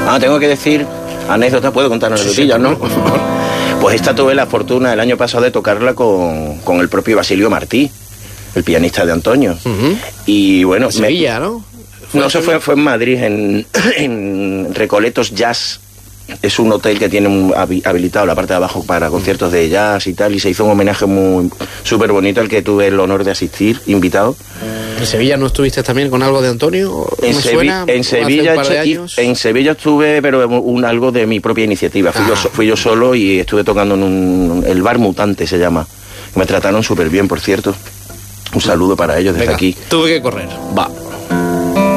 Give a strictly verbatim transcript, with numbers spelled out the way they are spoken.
Ah, tengo que decir anécdotas, puedo contar anécdotillas, ¿no? Por favor. Pues esta tuve la fortuna el año pasado de tocarla con, con el propio Basilio Martí, el pianista de Antonio. Uh-huh. Y bueno... En Sevilla, me... ¿no? No, eso fue, fue en Madrid, en, en Recoletos Jazz. Es un hotel que tiene un, habilitado la parte de abajo para conciertos de jazz y tal, y se hizo un homenaje muy súper bonito al que tuve el honor de asistir, invitado. ¿En Sevilla no estuviste también con algo de Antonio? En, ¿Me Sevi suena? en, Sevilla en Sevilla estuve, pero un, algo de mi propia iniciativa. Fui, ah. yo, fui yo solo y estuve tocando en un, el Bar Mutante, se llama. Me trataron súper bien, por cierto. Un saludo para ellos desde Venga, aquí. Tuve que correr. Va.